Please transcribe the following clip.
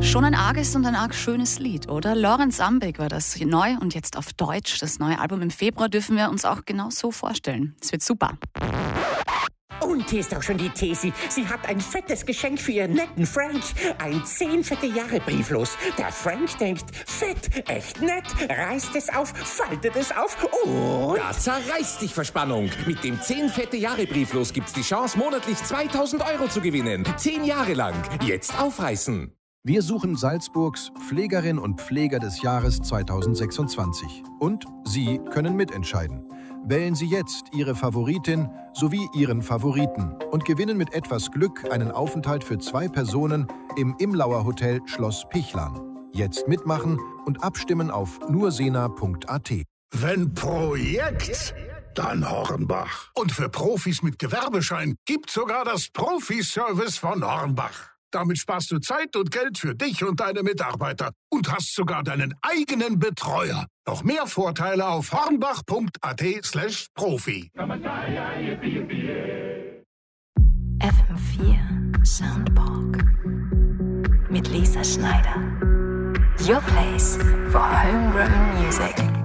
Schon ein arges und ein arg schönes Lied, oder? Lorenz Ambeck war das neu und jetzt auf Deutsch. Das neue Album im Februar dürfen wir uns auch genau so vorstellen. Es wird super. Und hier ist auch schon die Thesi. Sie hat ein fettes Geschenk für ihren netten Frank. Ein 10 fette Jahre brieflos. Der Frank denkt, fett, echt nett, reißt es auf, faltet es auf und... Da zerreißt dich Verspannung. Mit dem 10 fette Jahre brieflos gibt's die Chance, monatlich 2.000 € zu gewinnen. 10 Jahre lang. Jetzt aufreißen. Wir suchen Salzburgs Pflegerin und Pfleger des Jahres 2026. Und Sie können mitentscheiden. Wählen Sie jetzt Ihre Favoritin sowie Ihren Favoriten und gewinnen mit etwas Glück einen Aufenthalt für 2 Personen im Imlauer Hotel Schloss Pichlan. Jetzt mitmachen und abstimmen auf nursena.at. Wenn Projekt, dann Hornbach. Und für Profis mit Gewerbeschein gibt's sogar das Profiservice von Hornbach. Damit sparst du Zeit und Geld für dich und deine Mitarbeiter und hast sogar deinen eigenen Betreuer. Noch mehr Vorteile auf hornbach.at/Profi. FM4 Soundpark mit Lisa Schneider. Your place for homegrown music.